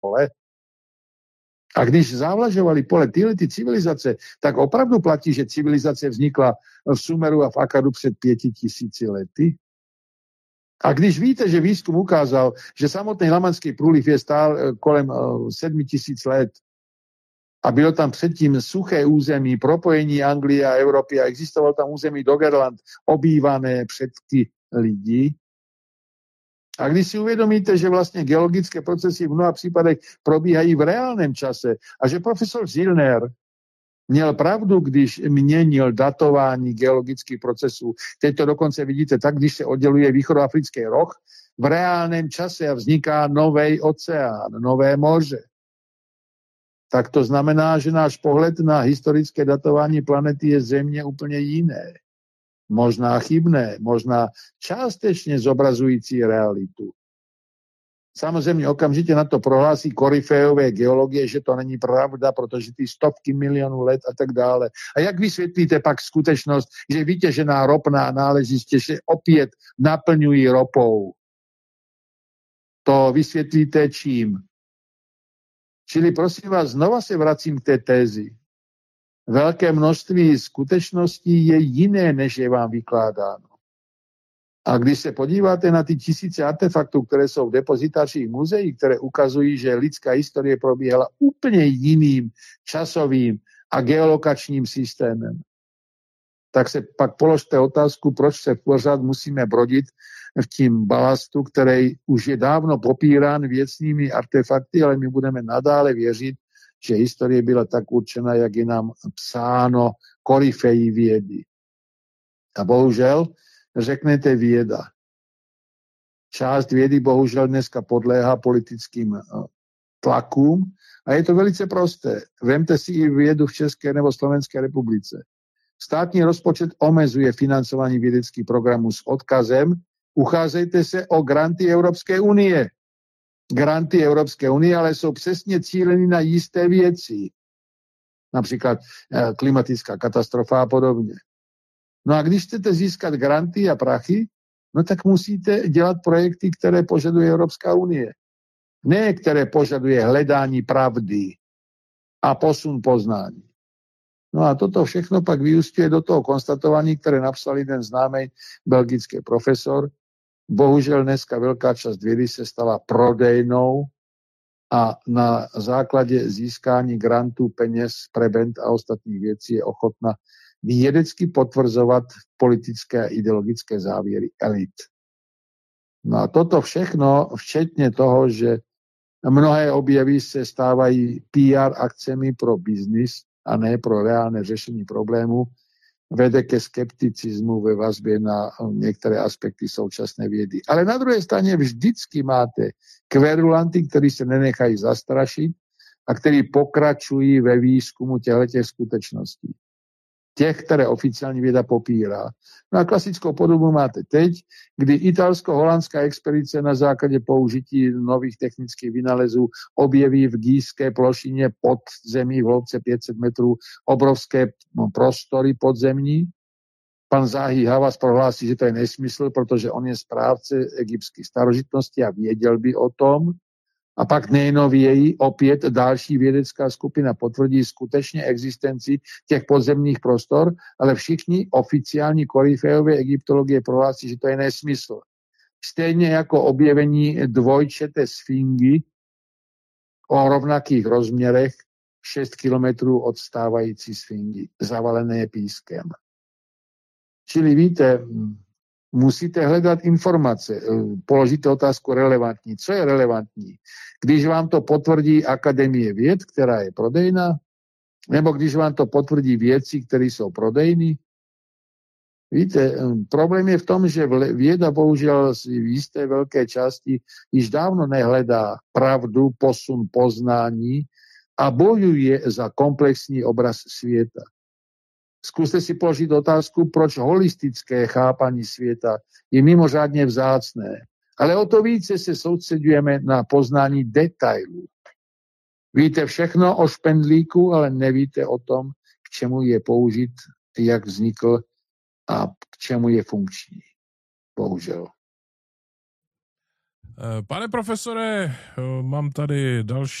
pole. A když zavlažovali pole tyhle civilizace, tak opravdu platí, že civilizace vznikla v Sumeru a v Akadu před 5000 lety. A když víte, že výzkum ukázal, že samotný Lamanský průliv je stál kolem 7000 let a bylo tam předtím suché území, propojení Anglie a Evropy a existoval tam území Doggerland, obývané předky lidí. A když si uvědomíte, že vlastně geologické procesy v mnoha případech probíhají v reálném čase a že profesor Zillner měl pravdu, když měnil datování geologických procesů. Teď to dokonce vidíte tak, když se odděluje východoafrický roh, v reálném čase a vzniká nový oceán, nové moře. Tak to znamená, že náš pohled na historické datování planety je zřejmě úplně jiné. Možná chybné, možná částečně zobrazující realitu. Samozřejmě okamžitě na to prohlásí koryfeové geologie, že to není pravda, protože ty stovky milionů let a tak dále. A jak vysvětlíte pak skutečnost, že vytěžená ropná náležiště se opět naplňují ropou? To vysvětlíte čím? Čili prosím vás, znova se vracím k té tézi. Velké množství skutečností je jiné, než je vám vykládáno. A když se podíváte na ty tisíce artefaktů, které jsou v depozitářích muzeí, které ukazují, že lidská historie probíhala úplně jiným časovým a geolokačním systémem, tak se pak položte otázku, proč se pořád musíme brodit v tím balastu, který už je dávno popírán věcnými artefakty, ale my budeme nadále věřit, že historie byla tak určena, jak je nám psáno koryfejí vědy. A bohužel řeknete věda. Část vědy bohužel dneska podléhá politickým tlakům a je to velice prosté. Vemte si i vědu v České nebo Slovenské republice. Státní rozpočet omezuje financování vědeckých programů s odkazem ucházejte se o granty Evropské unie. Granty Evropské unie, ale jsou přesně cíleny na jisté věci. Například klimatická katastrofa a podobně. No a když chcete získat granty a prachy, no tak musíte dělat projekty, které požaduje Evropská unie. Ne, které požaduje hledání pravdy a posun poznání. No a toto všechno pak vyústěje do toho konstatování, které napsal jeden známý belgický profesor. Bohužel dneska velká část vědy se stala prodejnou a na základě získání grantů, peněz, prebend a ostatních věcí je ochotna vědecky potvrzovat politické a ideologické závěry elit. No a toto všechno, včetně toho, že mnohé objevy se stávají PR akcemi pro biznis a ne pro reálné řešení problému, vede ke skepticismu ve vazbě na některé aspekty současné vědy. Ale na druhé straně vždycky máte kverulanty, kteří se nenechají zastrašit a kteří pokračují ve výzkumu těchto skutečností. Těch, které oficiální věda popírá. No a klasickou podobu máte teď, kdy italsko-holandská expedice na základě použití nových technických vynálezů objeví v Gízské plošině pod zemí v hloubce 500 metrů obrovské prostory podzemní. Pan Zahi Hawass prohlásí, že to je nesmysl, protože on je správce egyptských starožitností a věděl by o tom. A pak nejnověji opět další vědecká skupina potvrdí skutečně existenci těch podzemních prostor, ale všichni oficiální koryfeové egyptologie prohlásí, že to je nesmysl. Stejně jako objevení dvojčeté sfingy o rovnakých rozměrech 6 kilometrů od stávající sfingy, zavalené pískem. Čili víte, musíte hledat informace, položíte otázku relevantní. Co je relevantní? Když vám to potvrdí Akademie věd, která je prodejná, nebo když vám to potvrdí vědci, které jsou prodejní? Víte, problém je v tom, že věda bohužel v jisté velké části již dávno nehledá pravdu, posun poznání a bojuje za komplexní obraz světa. Zkuste si položit otázku, proč holistické chápání světa je mimořádně vzácné. Ale o to více se soustředujeme na poznání detailů. Víte všechno o špendlíku, ale nevíte o tom, k čemu je použit, jak vznikl a k čemu je funkční. Bohužel. Pane profesore, mám tady další